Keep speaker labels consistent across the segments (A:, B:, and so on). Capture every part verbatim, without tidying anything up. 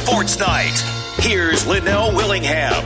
A: Sports Night. Here's Linnell Willingham.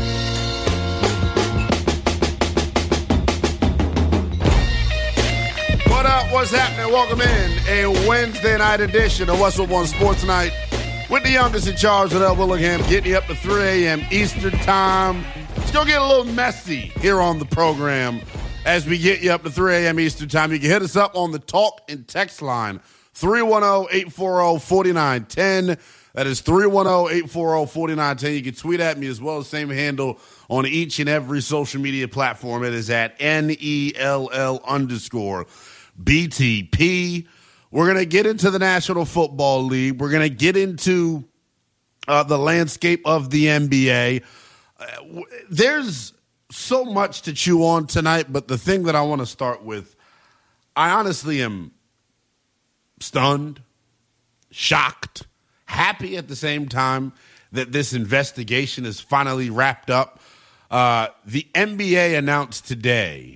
B: What up? What's happening? Welcome in a Wednesday night edition of What's Up on Sports Night with the youngest in charge, Linnell Willingham, getting you up to three a.m. Eastern Time. It's going to get a little messy here on the program as we get you up to three a.m. Eastern Time. You can hit us up on the talk and text line, three one zero, eight four zero, four nine one zero. That is three one zero, eight four zero, four nine one zero. You can tweet at me as well, same handle on each and every social media platform. It is at N E L L underscore B T P. We're going to get into the National Football League. We're going to get into uh, the landscape of the N B A. Uh, w- there's so much to chew on tonight, but the thing that I want to start with, I honestly am stunned, shocked, happy at the same time that this investigation is finally wrapped up. Uh, the N B A announced today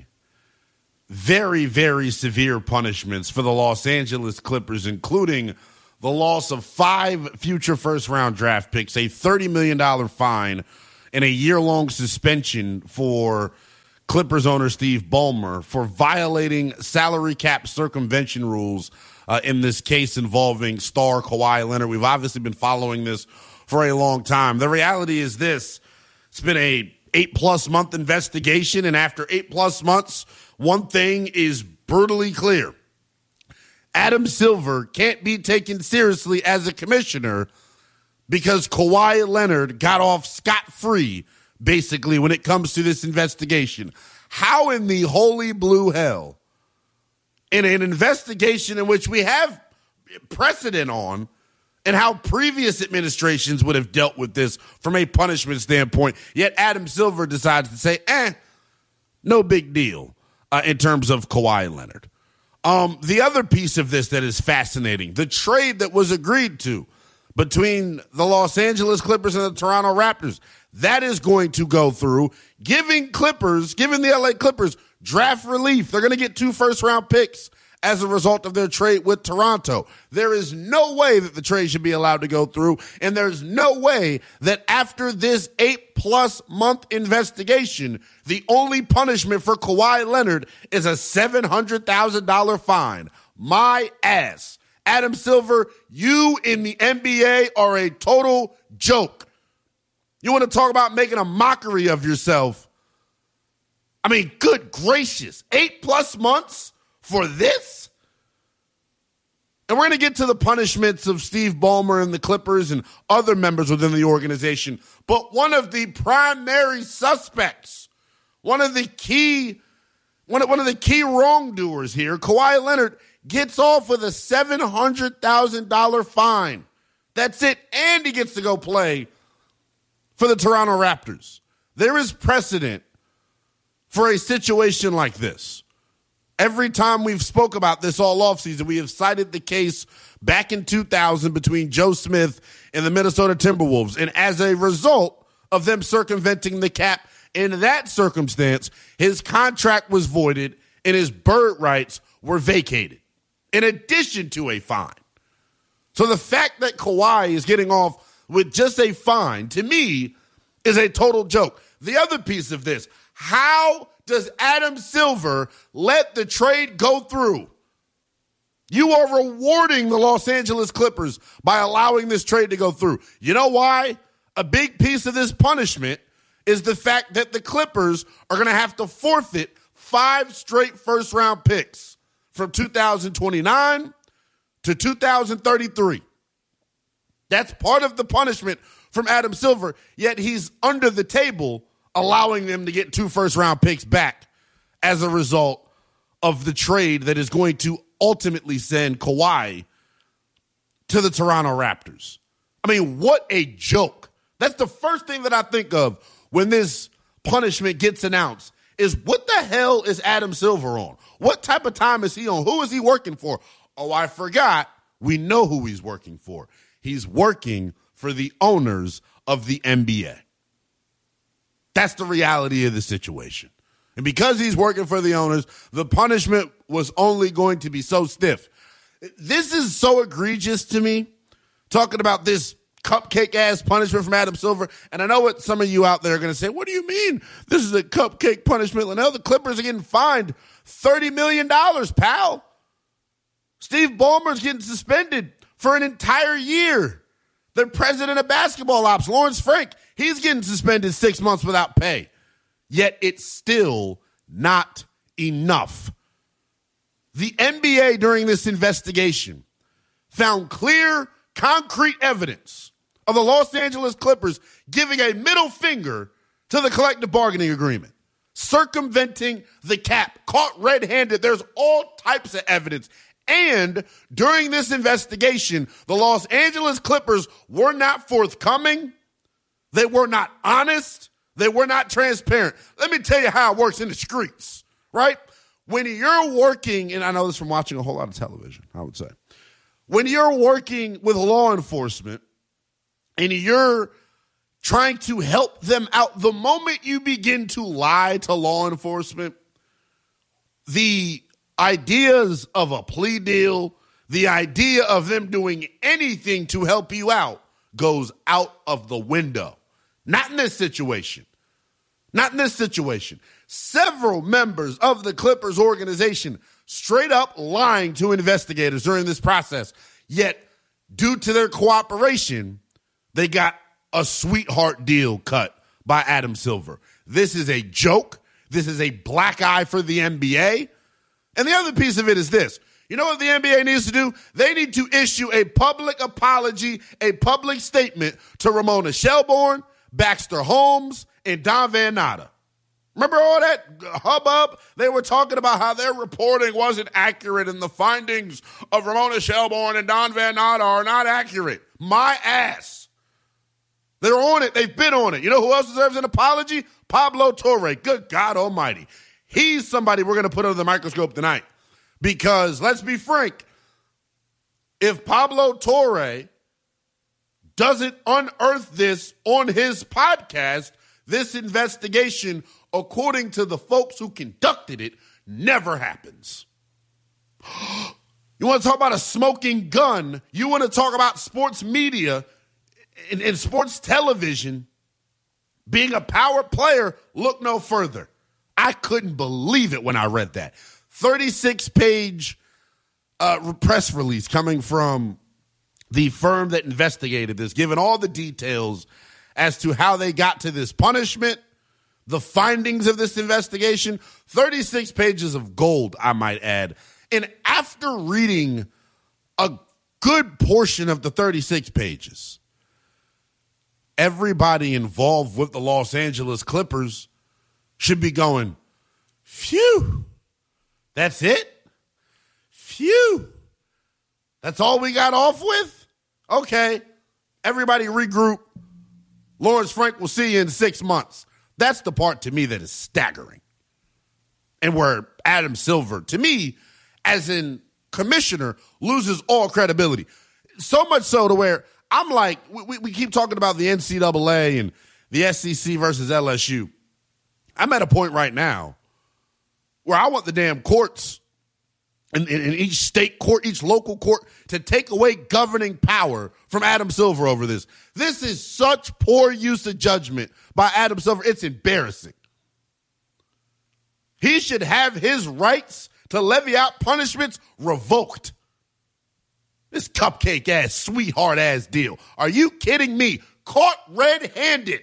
B: very, very severe punishments for the Los Angeles Clippers, including the loss of five future first-round draft picks, a thirty million dollars fine, and a year-long suspension for Clippers owner Steve Ballmer for violating salary cap circumvention rules uh, in this case involving star Kawhi Leonard. We've obviously been following this for a long time. The reality is this. It's been a eight-plus month investigation, and after eight-plus months, one thing is brutally clear. Adam Silver can't be taken seriously as a commissioner because Kawhi Leonard got off scot-free, basically, when it comes to this investigation. How in the holy blue hell, in an investigation in which we have precedent on, and how previous administrations would have dealt with this from a punishment standpoint, yet Adam Silver decides to say, eh, no big deal. Uh, in terms of Kawhi Leonard. Um, the other piece of this that is fascinating, the trade that was agreed to between the Los Angeles Clippers and the Toronto Raptors, that is going to go through, giving Clippers, giving the L A Clippers draft relief. They're going to get two first-round picks as a result of their trade with Toronto. There is no way that the trade should be allowed to go through, and there's no way that after this eight-plus month investigation, the only punishment for Kawhi Leonard is a seven hundred thousand dollars fine. My ass. Adam Silver, you in the N B A are a total joke. You want to talk about making a mockery of yourself? I mean, good gracious. Eight-plus months? For this? And we're going to get to the punishments of Steve Ballmer and the Clippers and other members within the organization. But one of the primary suspects, one of the key, one of, one of the key wrongdoers here, Kawhi Leonard, gets off with a seven hundred thousand dollars fine. That's it. And he gets to go play for the Toronto Raptors. There is precedent for a situation like this. Every time we've spoke about this all offseason, we have cited the case back in two thousand between Joe Smith and the Minnesota Timberwolves. And as a result of them circumventing the cap in that circumstance, his contract was voided and his bird rights were vacated, in addition to a fine. So the fact that Kawhi is getting off with just a fine, to me, is a total joke. The other piece of this, how does Adam Silver let the trade go through? You are rewarding the Los Angeles Clippers by allowing this trade to go through. You know why? A big piece of this punishment is the fact that the Clippers are going to have to forfeit five straight first-round picks from two thousand twenty-nine to two thousand thirty-three. That's part of the punishment from Adam Silver, yet he's under the table allowing them to get two first-round picks back as a result of the trade that is going to ultimately send Kawhi to the Toronto Raptors. I mean, what a joke. That's the first thing that I think of when this punishment gets announced is what the hell is Adam Silver on? What type of time is he on? Who is he working for? Oh, I forgot. We know who he's working for. He's working for the owners of the N B A. That's the reality of the situation. And because he's working for the owners, the punishment was only going to be so stiff. This is so egregious to me, talking about this cupcake-ass punishment from Adam Silver. And I know what some of you out there are going to say. What do you mean this is a cupcake punishment? Linnell, the Clippers are getting fined thirty million dollars, pal. Steve Ballmer's getting suspended for an entire year. The president of basketball ops, Lawrence Frank, he's getting suspended six months without pay. Yet it's still not enough. The N B A during this investigation found clear, concrete evidence of the Los Angeles Clippers giving a middle finger to the collective bargaining agreement, circumventing the cap, caught red-handed. There's all types of evidence. And during this investigation, the Los Angeles Clippers were not forthcoming. They were not honest. They were not transparent. Let me tell you how it works in the streets, right? When you're working, and I know this from watching a whole lot of television, I would say. When you're working with law enforcement and you're trying to help them out, the moment you begin to lie to law enforcement, the ideas of a plea deal, the idea of them doing anything to help you out goes out of the window. Not in this situation. Not in this situation. Several members of the Clippers organization straight up lying to investigators during this process. Yet, due to their cooperation, they got a sweetheart deal cut by Adam Silver. This is a joke. This is a black eye for the N B A. And the other piece of it is this. You know what the N B A needs to do? They need to issue a public apology, a public statement to Ramona Shelburne, Baxter Holmes, and Don Van Natta. Remember all that hubbub? They were talking about how their reporting wasn't accurate and the findings of Ramona Shelburne and Don Van Natta are not accurate. My ass. They're on it. They've been on it. You know who else deserves an apology? Pablo Torre. Good God almighty. He's somebody we're going to put under the microscope tonight. Because, let's be frank, if Pablo Torre doesn't unearth this on his podcast, this investigation, according to the folks who conducted it, never happens. You want to talk about a smoking gun? You want to talk about sports media and, and sports television being a power player? Look no further. I couldn't believe it when I read that. thirty-six page uh, press release coming from the firm that investigated this, giving all the details as to how they got to this punishment, the findings of this investigation. thirty-six pages of gold, I might add. And after reading a good portion of the thirty-six pages, everybody involved with the Los Angeles Clippers should be going, phew, that's it? Phew, that's all we got off with? Okay, everybody regroup. Lawrence Frank will see you in six months. That's the part to me that is staggering. And where Adam Silver, to me, as in commissioner, loses all credibility. So much so to where I'm like, we, we keep talking about the N C double A and the S E C versus L S U. I'm at a point right now where I want the damn courts in, in, in each state court, each local court, to take away governing power from Adam Silver over this. This is such poor use of judgment by Adam Silver. It's embarrassing. He should have his rights to levy out punishments revoked. This cupcake-ass, sweetheart-ass deal. Are you kidding me? Caught red-handed.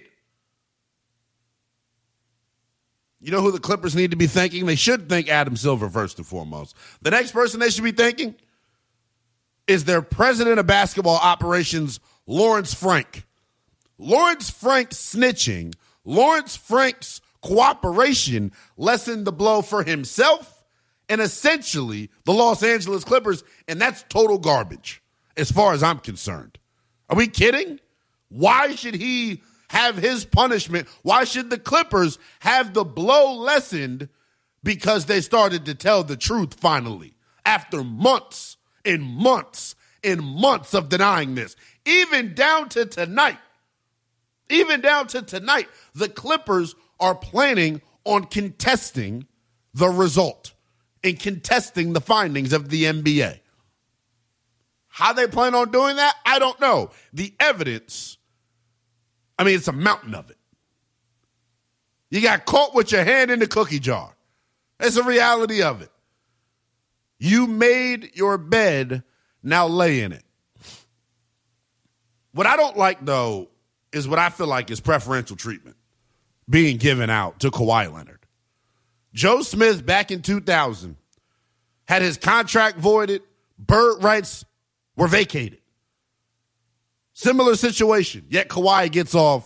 B: You know who the Clippers need to be thanking? They should thank Adam Silver first and foremost. The next person they should be thanking is their president of basketball operations, Lawrence Frank. Lawrence Frank's snitching, Lawrence Frank's cooperation lessened the blow for himself and essentially the Los Angeles Clippers, and that's total garbage as far as I'm concerned. Are we kidding? Why should he have his punishment? Why should the Clippers have the blow lessened? Because they started to tell the truth finally after months and months and months of denying this. Even down to tonight, even down to tonight, the Clippers are planning on contesting the result and contesting the findings of the N B A. How they plan on doing that, I don't know. The evidence, I mean, it's a mountain of it. You got caught with your hand in the cookie jar. That's the reality of it. You made your bed, now lay in it. What I don't like, though, is what I feel like is preferential treatment being given out to Kawhi Leonard. Joe Smith, back in two thousand, had his contract voided, bird rights were vacated. Similar situation, yet Kawhi gets off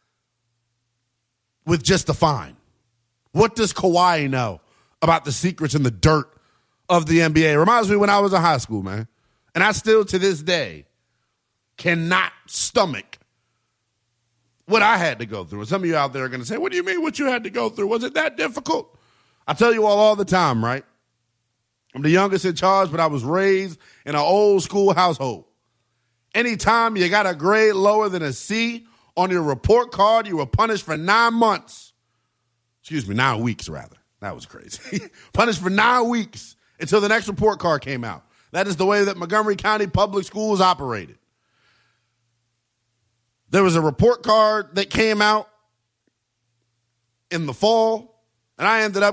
B: with just a fine. What does Kawhi know about the secrets and the dirt of the N B A? It reminds me when I was in high school, man. And I still, to this day, cannot stomach what I had to go through. And some of you out there are going to say, what do you mean what you had to go through? Was it that difficult? I tell you all all the time, right? I'm the youngest in charge, but I was raised in an old school household. Anytime you got a grade lower than a C on your report card, you were punished for nine months. Excuse me, nine weeks, rather. That was crazy. Punished for nine weeks until the next report card came out. That is the way that Montgomery County Public Schools operated. There was a report card that came out in the fall, and I ended up